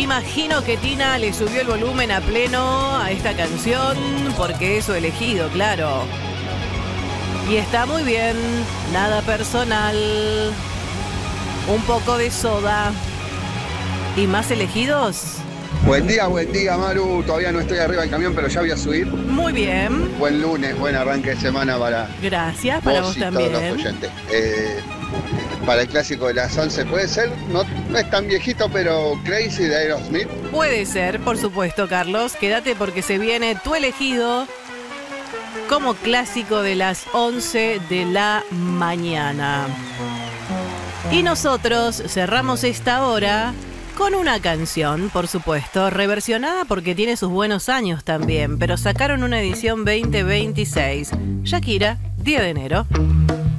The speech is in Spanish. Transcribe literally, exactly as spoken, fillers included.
imagino que Tina le subió el volumen a pleno a esta canción porque es su elegido, claro. Y está muy bien, nada personal, un poco de Soda. ¿Y más elegidos? Buen día, buen día, Maru. Todavía no estoy arriba del camión, pero ya voy a subir. Muy bien. Buen lunes, buen arranque de semana para Gracias, para vos vos y también. todos los oyentes. Eh, para el clásico de las once puede ser, no, no es tan viejito, pero Crazy de Aerosmith. Puede ser, por supuesto, Carlos. Quédate porque se viene tu elegido como clásico de las once de la mañana. Y nosotros cerramos esta hora con una canción, por supuesto, reversionada porque tiene sus buenos años también, pero sacaron una edición veinte veintiséis. Shakira, diez de enero.